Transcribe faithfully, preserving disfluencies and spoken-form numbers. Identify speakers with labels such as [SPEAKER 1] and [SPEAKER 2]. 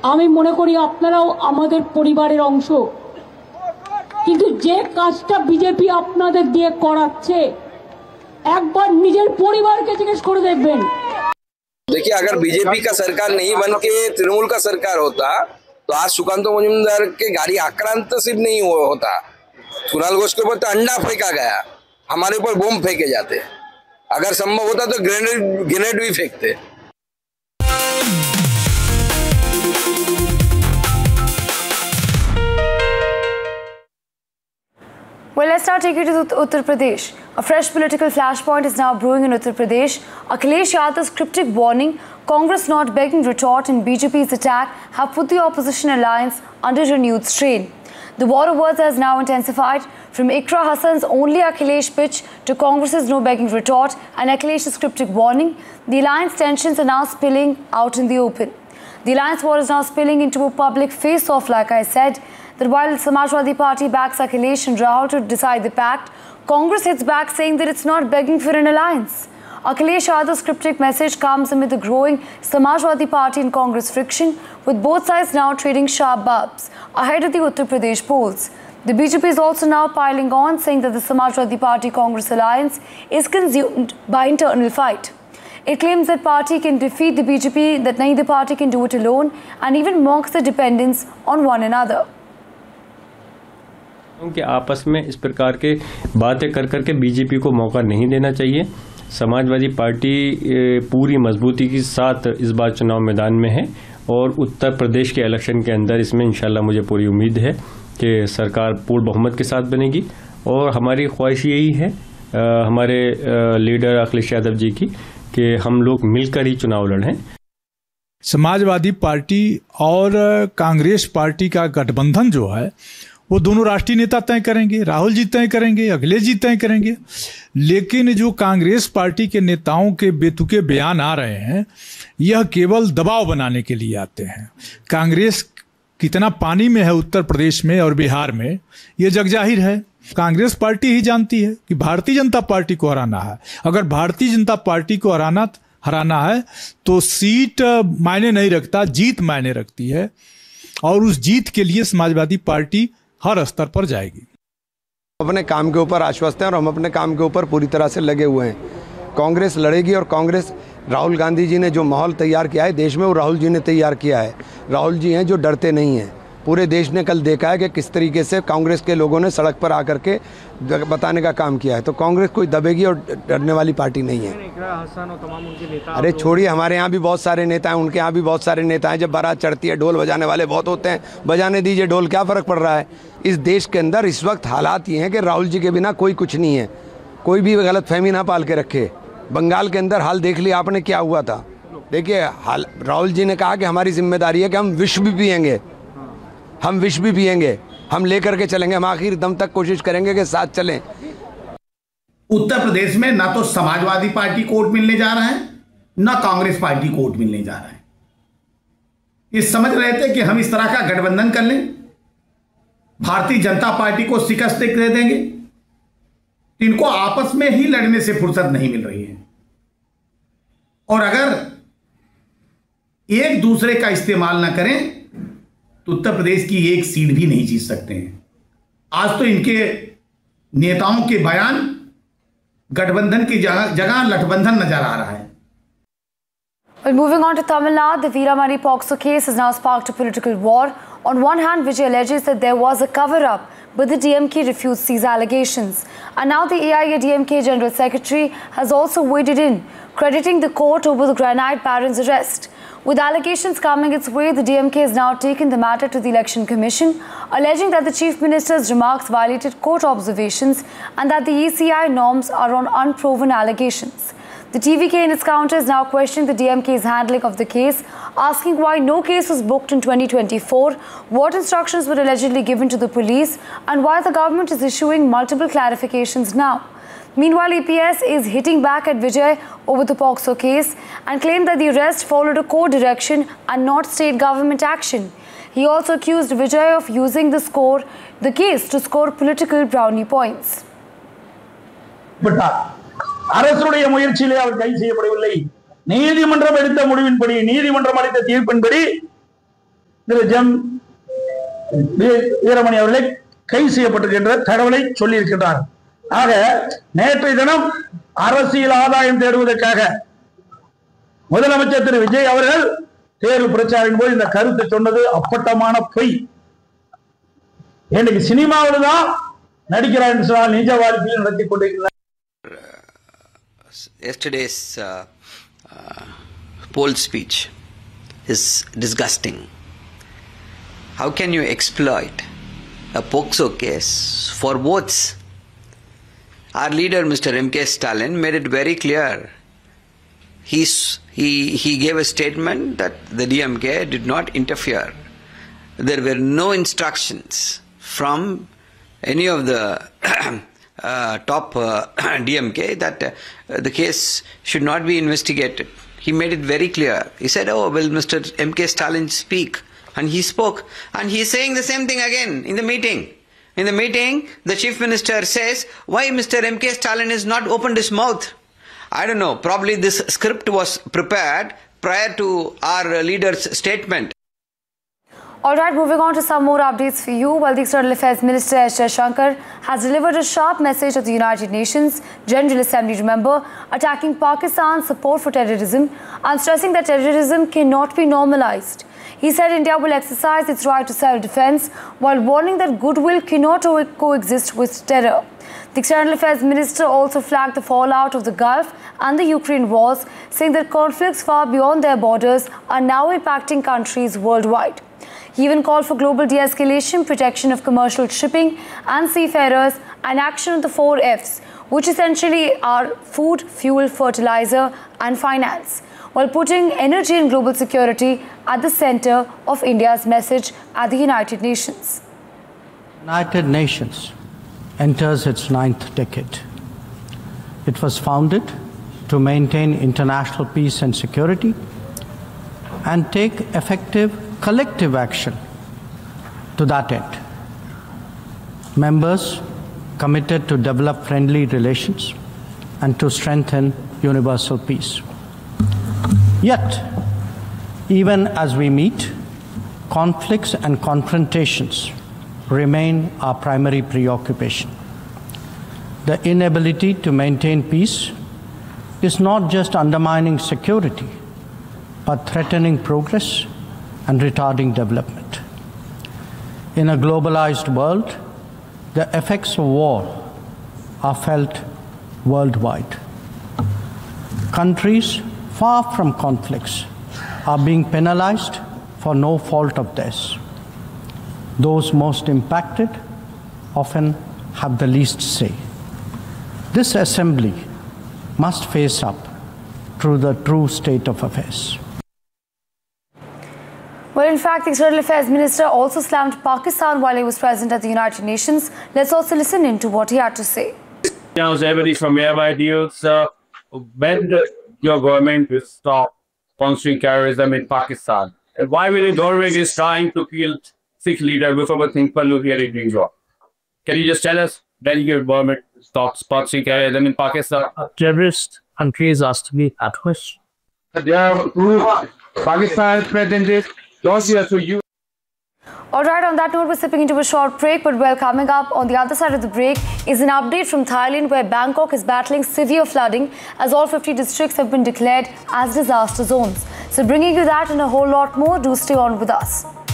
[SPEAKER 1] আমি মনে করি আপনারাও আমাদের পরিবারের অংশ, কিন্তু যে কাজটা বিজেপি আপনাদের দিয়ে করাচ্ছে একবার নিজের পরিবারকে জিজ্ঞেस করে দেখবেন।
[SPEAKER 2] देखिए, अगर बीजेपी का सरकार नहीं बन के तृणमूल का सरकार होता तो आज सुकांत मजूमदार के गाड़ी आक्रांत सिर्फ नहीं होता, कुणाल घोष के ऊपर तो अंडा फेंका गया, हमारे ऊपर बम फेंके जाते, अगर संभव होता तो ग्रेनेड ग्रेनेड भी फेंकते।
[SPEAKER 3] Well, let's now take you to Uttar Pradesh. A fresh political flashpoint is now brewing in Uttar Pradesh. Akhilesh Yadav's cryptic warning, Congress not begging retort, and B J P's attack have put the opposition alliance under renewed strain. The war of words has now intensified, from Ikra Hassan's only Akhilesh pitch to Congress's no begging retort and Akhilesh's cryptic warning. The alliance tensions are now spilling out in the open. The alliance war is now spilling into a public face-off, like I said, that while Samajwadi Party backs Akhilesh and Rahul to decide the pact, Congress hits back saying that it's not begging for an alliance. Akhilesh Yadav's cryptic message comes amid the growing Samajwadi Party and Congress friction, with both sides now trading sharp barbs ahead of the Uttar Pradesh polls. The B J P is also now piling on, saying that the Samajwadi Party-Congress alliance is consumed by internal fight. It claims that party can defeat the B J P, that neither party can do it alone, and even mocks the dependence on one another.
[SPEAKER 4] कि आपस में इस प्रकार के बातें कर करके BJP को मौका नहीं देना चाहिए। समाजवादी पार्टी पूरी मजबूती के साथ इस बार चुनाव मैदान में है और उत्तर प्रदेश के इलेक्शन के अंदर इसमें इंशाल्लाह मुझे पूरी उम्मीद है कि सरकार पूर्ण बहुमत के साथ बनेगी और हमारी ख्वाहिश यही है आ, हमारे आ, लीडर अखिलेश यादव जी की कि हम लोग मिलकर ही चुनाव लड़ें।
[SPEAKER 5] समाजवादी पार्टी और कांग्रेस पार्टी का गठबंधन जो है वो दोनों राष्ट्रीय नेता तय करेंगे, राहुल जी तय करेंगे, अखिलेश जी तय करेंगे। लेकिन जो कांग्रेस पार्टी के नेताओं के बेतुके बयान आ रहे हैं, यह केवल दबाव बनाने के लिए आते हैं। कांग्रेस कितना पानी में है उत्तर प्रदेश में और बिहार में, ये जगजाहिर है। कांग्रेस पार्टी ही जानती है कि भारतीय जनता पार्टी को हराना है। अगर भारतीय जनता पार्टी को हराना हराना है तो सीट मायने नहीं रखता, जीत मायने रखती है और उस जीत के लिए समाजवादी पार्टी हर स्तर पर जाएगी।
[SPEAKER 6] अपने काम के ऊपर आश्वस्त हैं और हम अपने काम के ऊपर पूरी तरह से लगे हुए हैं। कांग्रेस लड़ेगी और कांग्रेस, राहुल गांधी जी ने जो माहौल तैयार किया है देश में, वो राहुल जी ने तैयार किया है। राहुल जी हैं जो डरते नहीं हैं। पूरे देश ने कल देखा है कि किस तरीके से कांग्रेस के लोगों ने सड़क पर आकर के बताने का काम किया है। तो कांग्रेस कोई दबेगी और डरने वाली पार्टी नहीं है। अरे छोड़िए, हमारे यहाँ भी बहुत सारे नेता हैं, उनके यहाँ भी बहुत सारे नेता हैं। जब बारात चढ़ती है ढोल बजाने वाले बहुत होते हैं, बजाने दीजिए ढोल, क्या फ़र्क पड़ रहा है। इस देश के अंदर इस वक्त हालात ये हैं कि राहुल जी के बिना कोई कुछ नहीं है। कोई भी गलत फहमी ना पाल के रखे। बंगाल के अंदर हाल देख लिया आपने क्या हुआ था। देखिए, हाल राहुल जी ने कहा कि हमारी जिम्मेदारी है कि हम विष भी पिएंगे, हम विष भी पिएंगे, हम लेकर के चलेंगे, हम आखिर दम तक कोशिश करेंगे कि साथ चलें।
[SPEAKER 7] उत्तर प्रदेश में ना तो समाजवादी पार्टी को वोट मिलने जा रहा है, ना कांग्रेस पार्टी को वोट मिलने जा रहा है। ये समझ रहे थे कि हम इस तरह का गठबंधन कर लें, भारतीय जनता पार्टी को शिकस्त दे देंगे। इनको आपस में ही लड़ने से फुर्सत नहीं मिल रही है और अगर एक दूसरे का इस्तेमाल ना करें तो उत्तर प्रदेश की एक सीट भी नहीं जीत सकते हैं। आज तो इनके नेताओं के बयान गठबंधन की जगह जगह लठबंधन नजर आ रहा है।
[SPEAKER 3] Well, moving on to Tamil Nadu, the Veeramani Poxo case has now sparked a political war. On one hand, Vijay alleges that there was a cover-up, but the D M K refused these allegations. And now the A I A D M K General Secretary has also waded in, crediting the court over the granite baron's arrest. With allegations coming its way, the D M K has now taken the matter to the Election Commission, alleging that the Chief Minister's remarks violated court observations and that the E C I norms are on unproven allegations. The T V K in its counter is now questioning the D M K's handling of the case, asking why no case was booked in twenty twenty-four, what instructions were allegedly given to the police, and why the government is issuing multiple clarifications now. Meanwhile, E P S is hitting back at Vijay over the Poxo case and claimed that the arrest followed a court direction and not state government action. He also accused Vijay of using the score, the case to score political brownie points.
[SPEAKER 8] But அரசுடைய முயற்சியிலே அவர் கைது செய்யப்படவில்லை. நீதிமன்றம் எடுத்த முடிவின்படி, நீதிமன்றம் அளித்த தீர்ப்பின்படி GeM Veeramani அவர்களை கைது செய்யப்பட்டிருக்கின்ற தகவலை சொல்லியிருக்கின்றார். ஆக நேற்றைய தினம் அரசியல் ஆதாயம் தேடுவதற்காக முதலமைச்சர் திரு விஜய் அவர்கள் தேர்வு பிரச்சாரின் போது இந்த கருத்தை சொன்னது அப்பட்டமான பொய். இன்னைக்கு சினிமாவில் தான் நடிக்கிறார் என்று சொன்னால் நிஜ வாழ்க்கையில் நடத்தி கொண்டிருக்கிறார்.
[SPEAKER 9] Yesterday's uh, uh, poll speech is disgusting. How can you exploit a POCSO case for votes? Our leader, Mister M K Stalin, made it very clear. He's, he, he gave a statement that the D M K did not interfere. There were no instructions from any of the uh, top uh, D M K that uh, the case should not be investigated. He made it very clear. He said, oh, will Mister M K Stalin speak? And he spoke. And he is saying the same thing again in the meeting. In the meeting, the Chief Minister says, why Mister M K Stalin has not opened his mouth? I don't know. Probably this script was prepared prior to our leader's statement.
[SPEAKER 3] All right, moving on to some more updates for you. Well, the External Affairs Minister S. Jaishankar has delivered a sharp message to the United Nations General Assembly, remember, attacking Pakistan's support for terrorism and stressing that terrorism cannot be normalized. He said India will exercise its right to self-defense while warning that goodwill cannot coexist with terror. The External Affairs Minister also flagged the fallout of the Gulf and the Ukraine wars, saying that conflicts far beyond their borders are now impacting countries worldwide. He even called for global de-escalation, protection of commercial shipping and seafarers, and action on the four F's, which essentially are food, fuel, fertilizer and finance, while putting energy and global security at the center of India's message at the United Nations.
[SPEAKER 10] United Nations enters its ninth decade. It was founded to maintain international peace and security and take effective collective action to that end. Members committed to develop friendly relations and to strengthen universal peace. Yet, even as we meet, conflicts and confrontations remain our primary preoccupation. The inability to maintain peace is not just undermining security, but threatening progress and retarding development. In a globalized world, the effects of war are felt worldwide. Countries far from conflicts are being penalized for no fault of theirs. Those most impacted often have the least say. This assembly must face up to the true state of affairs.
[SPEAKER 3] Well, in fact, the External Affairs Minister also slammed Pakistan while he was present at the United Nations. Let's also listen in to what he had to say.
[SPEAKER 11] Now, everybody from nearby deals, uh, when the, your government will stop sponsoring terrorism in Pakistan? And why will it always is trying to kill Sikh leader Muhammad Singh Pannu here in New York? Can you just tell us when your government stops sponsoring terrorism in Pakistan?
[SPEAKER 12] A terrorist country is asked to be at risk.
[SPEAKER 11] They are Pakistan's president. You.
[SPEAKER 3] All right, on that note, we're slipping into a short break, but well, coming up on the other side of the break is an update from Thailand, where Bangkok is battling severe flooding as all fifty districts have been declared as disaster zones. So bringing you that and a whole lot more, do stay on with us.